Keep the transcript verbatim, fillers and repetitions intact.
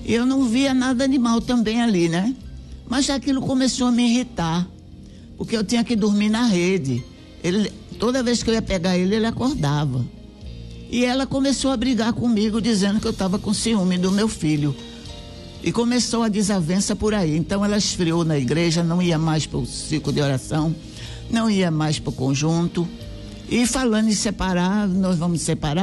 E eu não via nada animal também ali, né? Mas aquilo começou a me irritar, porque eu tinha que dormir na rede. Ele, toda vez que eu ia pegar ele, ele acordava. E ela começou a brigar comigo, dizendo que eu estava com ciúme do meu filho. E começou a desavença por aí. Então ela esfriou na igreja, não ia mais para o ciclo de oração, não ia mais para o conjunto. E falando em separar, nós vamos separar.